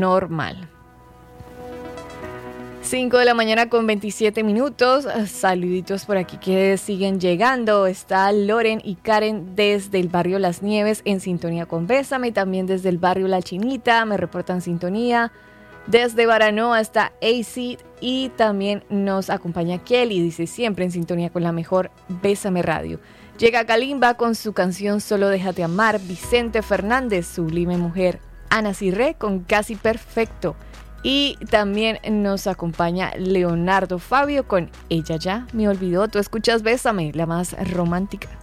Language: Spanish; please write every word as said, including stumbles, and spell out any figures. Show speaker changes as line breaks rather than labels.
normal. cinco de la mañana con veintisiete minutos. Saluditos por aquí que siguen llegando. Está Loren y Karen desde el barrio Las Nieves en sintonía con Bésame. También desde el barrio La Chinita me reportan sintonía. Desde Baranoa está A C y también nos acompaña Kelly. Dice siempre en sintonía con la mejor Bésame Radio. Llega Kalimba con su canción Solo Déjate Amar. Vicente Fernández, Sublime Mujer. Ana Cirré con Casi Perfecto. Y también nos acompaña Leonardo Fabio con Ella Ya Me Olvidó. Tú escuchas Bésame, la más romántica.